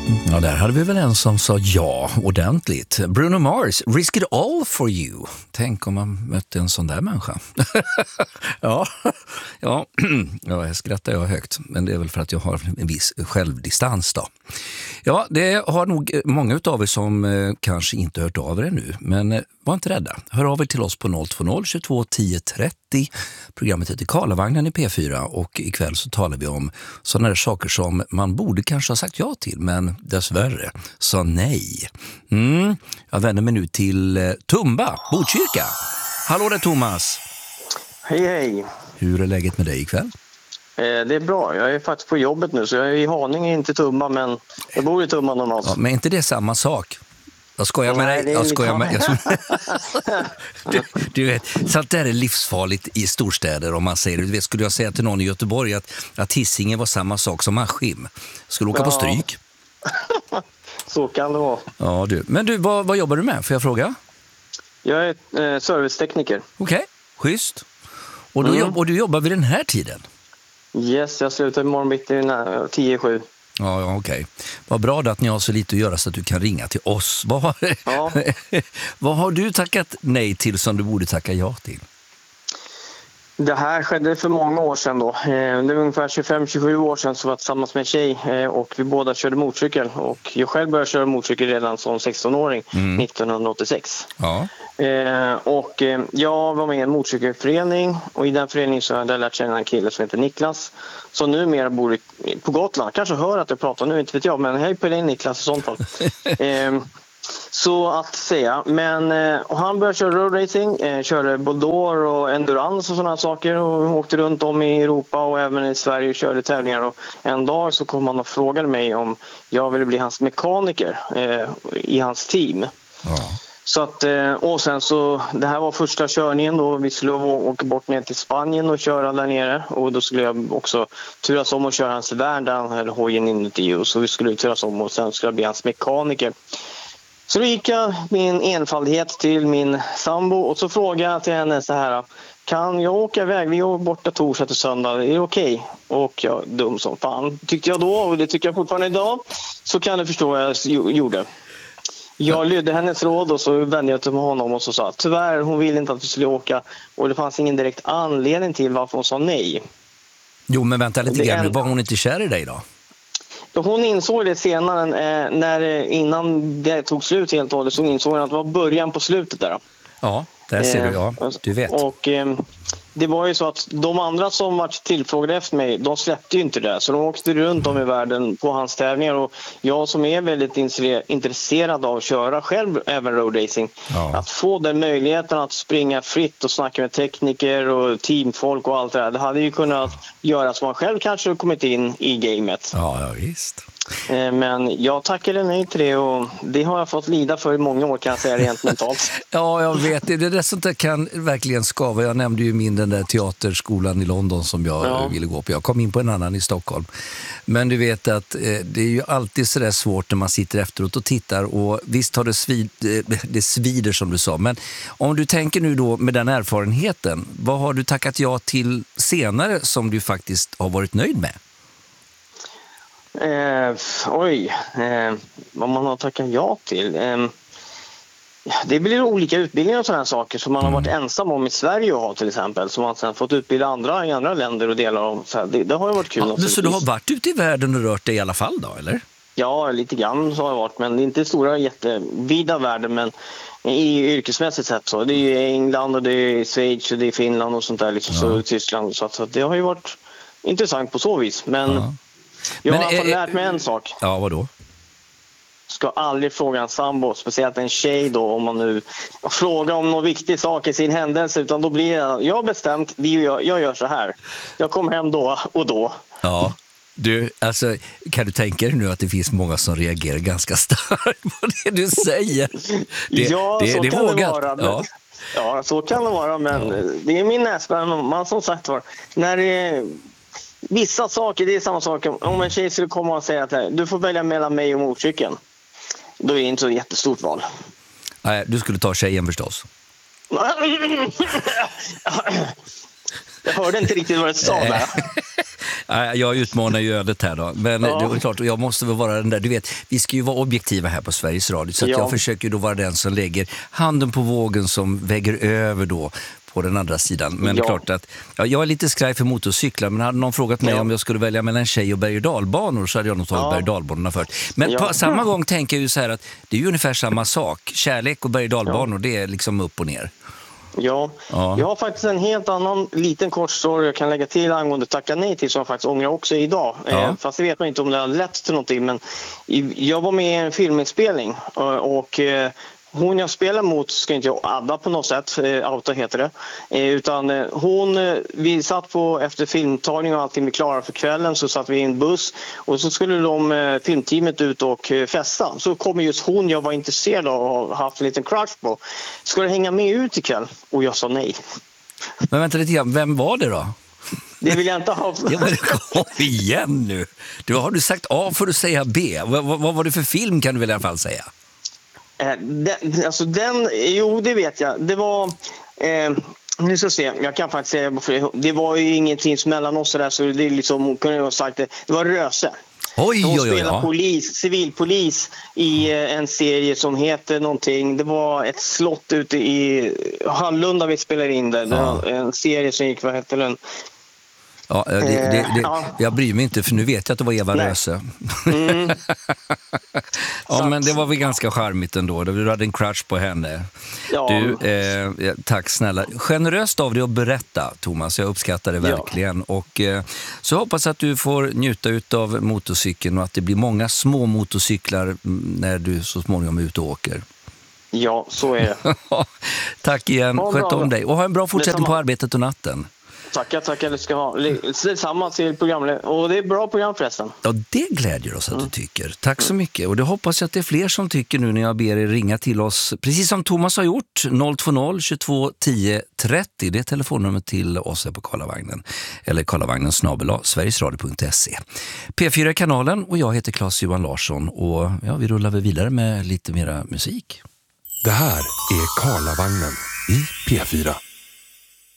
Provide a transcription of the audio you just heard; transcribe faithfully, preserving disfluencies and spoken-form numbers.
Ja, där hade vi väl en som sa ja ordentligt. Bruno Mars, Risk It All For You. Tänk om man mötte en sån där människa. ja, ja, ja, jag skrattar jag högt. Men det är väl för att jag har en viss självdistans då. Ja, det har nog många av er som eh, kanske inte hört av er ännu. Men eh, var inte rädda. Hör av er till oss på noll två noll tjugotvå tio trettio. Programmet heter Karlavagnen i P fyra och ikväll så talar vi om sådana där saker som man borde kanske ha sagt ja till, men dessvärre sa nej. Mm. Jag vänder mig nu till eh, Tumba, Botkyrka. Hallå där Thomas. Hej hej. Hur är läget med dig ikväll? Eh, det är bra. Jag är faktiskt på jobbet nu så jag är i Haninge, inte Tumba, men jag bor i Tumba normalt. Ja, men inte det samma sak? Jag skojar med Nej, dig. Jag skojar med jag... du, du vet, sånt där är livsfarligt i storstäder om man säger det. Du vet, skulle jag säga till någon i Göteborg att, att Hisingen var samma sak som Askim. Skulle åka ja. på stryk. Så kan det vara. Ja, du. Men du, vad, vad jobbar du med? Får jag fråga? Jag är eh, servicetekniker. Okej, okay. Schysst. Och, då mm. jobb, och du jobbar vid den här tiden? Yes, jag slutar imorgon bitti tio sju. Ja, ja okej. Okay. Vad bra då att ni har så lite att göra så att du kan ringa till oss. Vad har, ja. vad har du tackat nej till som du borde tacka ja till? Det här skedde för många år sedan då. Det var ungefär tjugofem till tjugosju år sedan så var jag tillsammans med en tjej och vi båda körde motorcykel. Och jag själv började köra motorcykel redan som sexton-åring mm. nittonhundraåttiosex. Ja. Och jag var med i en motorcykelförening och i den föreningen så hade jag lärt känna en kille som heter Niklas. Som numera bor på Gotland. Kanske hör att jag pratar nu, inte vet jag, men hej på dig Niklas och sånt fall. Så att säga, men och han började köra roadracing, eh, körde Boldor och endurance och sådana saker och åkte runt om i Europa och även i Sverige och körde tävlingar. Och en dag så kom han och frågade mig om jag ville bli hans mekaniker eh, i hans team. Ja. Så att, och sen så, det här var första körningen då, vi skulle åka bort ner till Spanien och köra där nere. Och då skulle jag också turas om och köra hans värld där han höll hojen inuti. Och så vi skulle turas om och sen skulle jag bli hans mekaniker. Så då gick jag min enfaldighet till min sambo och så frågade jag till henne så här: kan jag åka iväg? Vi är borta torsdag till söndag, är det okej? Okay? Och jag, dum som fan, tyckte jag då, och det tycker jag fortfarande idag. Så kan du förstå vad jag gjorde. Jag lydde hennes råd och så vände jag till honom och så sa tyvärr, hon ville inte att vi skulle åka. Och det fanns ingen direkt anledning till varför hon sa nej. Jo, men vänta lite grann, var hon inte kär i dig då? Hon insåg det senare, eh, när, innan det tog slut helt och hållet, så insåg hon att det var början på slutet där. Ja, där ser du, ja. Du vet. Och eh, det var ju så att de andra som var tillfrågade efter mig, de släppte ju inte det. Så de åkte runt om i världen på hans tävlingar. Och jag som är väldigt intresserad av att köra själv även roadracing, ja. Att få den möjligheten att springa fritt och snacka med tekniker och teamfolk och allt det där. Det hade ju kunnat göra så man själv kanske kommit in i gamet. Ja, ja visst. Men jag tackade nej till det och det har jag fått lida för i många år, kan jag säga rent mentalt. Ja, jag vet det. Det där sånt där kan verkligen skava. Jag nämnde ju min den där teaterskolan i London som jag ja. ville gå på. Jag kom in på en annan i Stockholm. Men du vet att eh, det är ju alltid så där svårt när man sitter efteråt och tittar, och visst har det, svid, eh, det svider som du sa. Men om du tänker nu då med den erfarenheten, vad har du tackat ja till senare som du faktiskt har varit nöjd med? Eh, oj, eh, vad man har tackat ja till. Eh, det blir olika utbildningar och sådana saker som man har varit ensam om i Sverige och ha till exempel. Som man sedan fått utbilda andra i andra länder och delar av. Så här, det, det har ju varit kul. Ja, så du har varit ute i världen och rört dig i alla fall då, eller? Ja, lite grann så har jag varit. Men det är inte stora jättevida världen, men i yrkesmässigt sett så. Det är ju England och det är Schweiz och det är Finland och sånt där. Liksom, ja. Så Tyskland. Så, så det har ju varit intressant på så vis. Men... Ja. Jag har alltså lärt mig en sak. Ja, vad då? Ska aldrig fråga en sambo, speciellt en tjej då, om man nu frågar om någon viktig sak i sin händelse, utan då blir jag, jag har bestämt, jag, jag gör så här. Jag kommer hem då och då. Ja, du, alltså, kan du tänka dig nu att det finns många som reagerar ganska starkt på det du säger? Det, ja, det, så det kan vågat. det vara. Men, ja. ja, så kan det vara, men ja. Det är min nästan, man som sagt var, när det vissa saker, det är samma sak. Om en tjej skulle komma och säga att du får välja mellan mig och motorcykeln, då är det inte så jättestort val. Nej, du skulle ta tjejen förstås. Jag hörde inte riktigt vad du sa där. Jag utmanar ju ödet här då. Men Ja. det är klart, jag måste väl vara den där. Du vet, vi ska ju vara objektiva här på Sveriges Radio. Så att Ja. jag försöker ju då vara den som lägger handen på vågen som väger över då på den andra sidan. Men Ja. klart att ja, jag är lite skraj för motorcyklar, men hade någon frågat mig Ja. om jag skulle välja mellan tjej och berg- och dalbanor så hade jag nog tagit Ja. berg- och dalbanorna först. Men Ja. på samma gång tänker jag ju så här att det är ju ungefär samma sak. Kärlek och berg- och dalbanor, det är liksom upp och ner. Ja. Ja. Jag har faktiskt en helt annan liten kort story jag kan lägga till angående tacka nej till som jag faktiskt ångrar också idag. Ja. Eh, fast det vet man inte om det har lett till någonting. Men i, jag var med i en filminspelning och, och eh, hon jag spelar mot ska inte jag adda på något sätt, eh, auto heter det. Eh, utan eh, hon, eh, vi satt på efter filmtagning och allting vi klara för kvällen så satt vi i en buss och så skulle de eh, filmteamet ut och eh, festa. Så kommer just hon jag var intresserad av och har haft en liten crush på. Ska du hänga med ut ikväll? Och jag sa nej. Men vänta lite grann, vem var det då? Det vill jag inte ha. Ja, men kom igen nu. Du, har du sagt A får du säga B. Vad, vad, vad var det för film kan du väl i alla fall säga? Eh, den, alltså den, jo det vet jag. Det var, eh, nu ska jag se, jag kan faktiskt säga, för det var ju ingenting mellan oss där, så det är liksom, hon kunde ju ha sagt det, det var Röse. Oj, Hon oj, oj, spelar ja. polis, civilpolis i eh, en serie som heter någonting. Det var ett slott ute i Hallunda vi spelar in det. Det var en serie som gick, vad heter den? Ja, det, det, det, Ja. jag bryr mig inte för nu vet jag att det var Eva Nej. Röse. Mm. Ja, men det var väl ganska charmigt ändå. Du hade en crush på henne. Ja. Du, eh, tack snälla. Generöst av dig att berätta, Thomas. Jag uppskattar det verkligen. Och eh, så hoppas att du får njuta av motorcykeln och att det blir många små motorcyklar när du så småningom är ute och åker. Ja, så är det. Tack igen. Ha en Sköt bra- om dig. Och ha en bra fortsättning Detsamma. på arbetet och natten. Tackar, tackar. Det ska ha. Detsamma till programledare. Och det är bra program förresten. Ja, det glädjer oss att du tycker. Tack så mycket. Och det hoppas jag att det är fler som tycker nu när jag ber er ringa till oss. Precis som Thomas har gjort. noll två noll tjugotvå tio trettio. Det är telefonnumret till oss här på Karlavagnen. Eller Karlavagnen snabel-a sverigesradio punkt se. P fyra-kanalen och jag heter Claes-Johan Larsson. Och ja, vi rullar väl vidare med lite mera musik. Det här är Karlavagnen i P fyra.